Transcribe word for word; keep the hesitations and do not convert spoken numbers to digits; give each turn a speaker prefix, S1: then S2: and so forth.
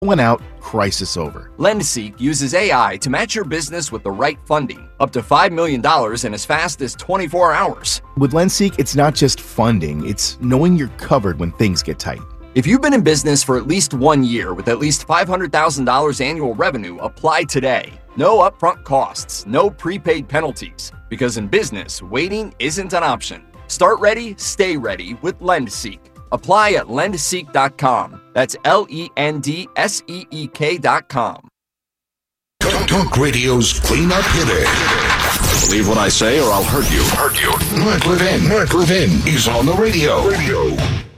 S1: Went out, crisis over.
S2: LendSeek uses A I to match your business with the right funding, up to five million dollars in as fast as twenty-four hours.
S1: With LendSeek, it's not just funding, it's knowing you're covered when things get tight.
S2: If you've been in business for at least one year with at least five hundred thousand dollars annual revenue, apply today. No upfront costs, no prepaid penalties, because in business, waiting isn't an option. Start ready, stay ready with LendSeek. Apply at lend seek dot com. That's L E N D S E E K dot com.
S3: Talk, Talk Radio's cleanup hitter.
S4: Believe what I say or I'll hurt you.
S3: Hurt you. Mark Levin. Mark Levin is on the radio. Radio.